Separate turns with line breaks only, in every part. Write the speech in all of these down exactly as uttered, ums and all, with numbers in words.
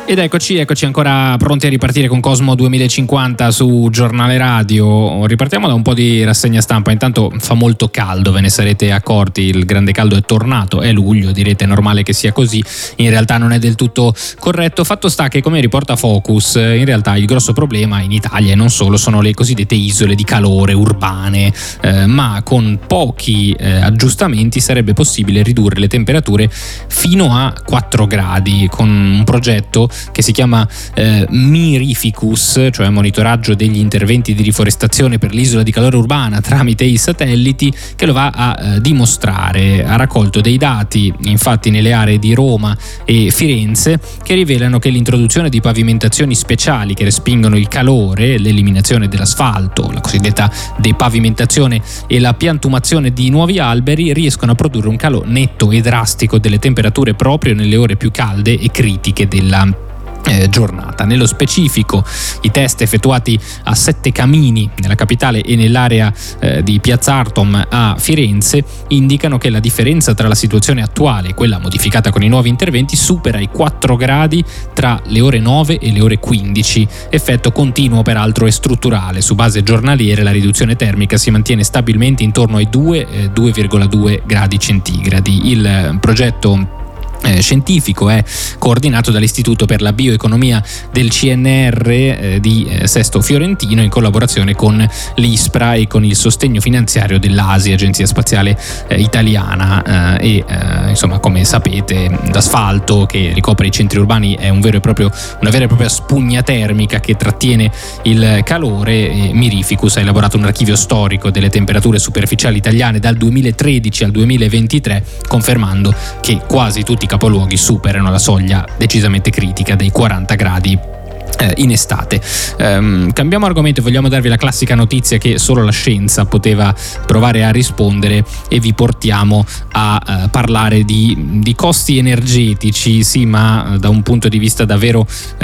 Ed eccoci, eccoci ancora pronti a ripartire con Cosmo duemilacinquanta su Giornale Radio. Ripartiamo da un po' di rassegna stampa. Intanto fa molto caldo, ve ne sarete accorti, il grande caldo è tornato, è luglio, direte è normale che sia così, in realtà non è del tutto corretto. Fatto sta che, come riporta Focus, in realtà il grosso problema in Italia e non solo sono le cosiddette isole di calore urbane, eh, ma con pochi eh, aggiustamenti sarebbe possibile ridurre le temperature fino a quattro gradi con un progetto che si chiama eh, Mirificus, cioè monitoraggio degli interventi di riforestazione per l'isola di calore urbana tramite i satelliti, che lo va a eh, dimostrare. Ha raccolto dei dati infatti nelle aree di Roma e Firenze che rivelano che l'introduzione di pavimentazioni speciali che respingono il calore, l'eliminazione dell'asfalto, la cosiddetta depavimentazione e la piantumazione di nuovi alberi riescono a produrre un calo netto e drastico delle temperature proprio nelle ore più calde e critiche della Eh, giornata. Nello specifico, i test effettuati a Sette Camini nella capitale e nell'area eh, di Piazza Artom a Firenze indicano che la differenza tra la situazione attuale e quella modificata con i nuovi interventi supera i quattro gradi tra le ore nove e le ore quindici, effetto continuo peraltro e strutturale. Su base giornaliere la riduzione termica si mantiene stabilmente intorno ai due virgola due gradi centigradi. Il progetto Eh, scientifico è coordinato dall'Istituto per la Bioeconomia del C N R eh, di eh, Sesto Fiorentino in collaborazione con l'ISPRA e con il sostegno finanziario dell'A S I, Agenzia Spaziale eh, Italiana eh, e eh, insomma, come sapete, l'asfalto che ricopre i centri urbani è un vero e proprio, una vera e propria spugna termica che trattiene il calore. E Mirificus ha elaborato un archivio storico delle temperature superficiali italiane dal duemilatredici al duemilaventitré, confermando che quasi tutti i capoluoghi superano la soglia decisamente critica dei quaranta gradi eh, in estate. Um, cambiamo argomento, vogliamo darvi la classica notizia che solo la scienza poteva provare a rispondere e vi portiamo a uh, parlare di, di costi energetici, sì, ma da un punto di vista davvero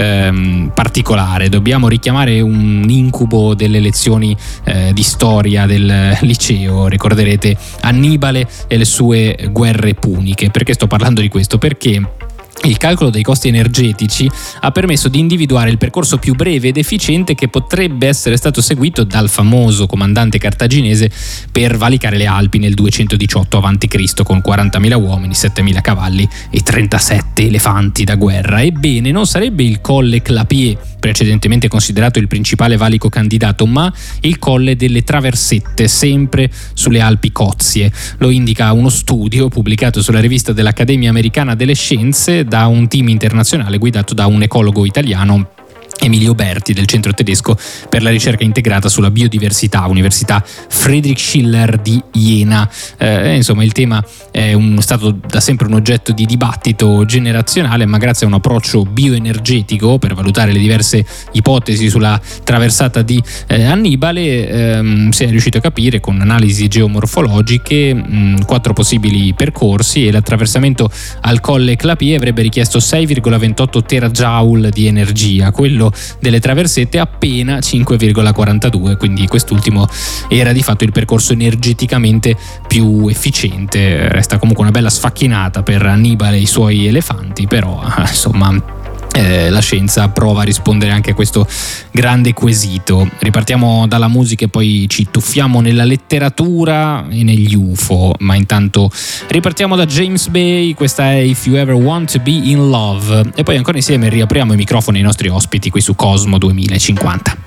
um, particolare. Dobbiamo richiamare un incubo delle lezioni uh, di storia del liceo. Ricorderete Annibale e le sue guerre puniche. Perché sto parlando di questo? Perché il calcolo dei costi energetici ha permesso di individuare il percorso più breve ed efficiente che potrebbe essere stato seguito dal famoso comandante cartaginese per valicare le Alpi nel duecentodiciotto avanti Cristo con quarantamila uomini, settemila cavalli e trentasette elefanti da guerra. Ebbene, non sarebbe il colle Clapier, precedentemente considerato il principale valico candidato, ma il colle delle Traversette, sempre sulle Alpi Cozie. Lo indica uno studio pubblicato sulla rivista dell'Accademia Americana delle Scienze da un team internazionale guidato da un ecologo italiano, Emilio Berti, del Centro Tedesco per la ricerca integrata sulla biodiversità, Università Friedrich Schiller di Jena. Eh, insomma, il tema è un, stato da sempre un oggetto di dibattito generazionale, ma grazie a un approccio bioenergetico per valutare le diverse ipotesi sulla traversata di eh, Annibale ehm, si è riuscito a capire con analisi geomorfologiche mh, quattro possibili percorsi, e l'attraversamento al colle Clapier avrebbe richiesto sei virgola ventotto terajoule di energia, quello delle Traversette appena cinque virgola quarantadue, quindi quest'ultimo era di fatto il percorso energeticamente più efficiente. Resta comunque una bella sfacchinata per Annibale e i suoi elefanti, però insomma Eh, la scienza prova a rispondere anche a questo grande quesito. Ripartiamo dalla musica e poi ci tuffiamo nella letteratura e negli U F O, ma intanto ripartiamo da James Bay. Questa è If You Ever Want to Be in Love, e poi ancora insieme riapriamo i microfoni ai nostri ospiti qui su Cosmo duemilacinquanta.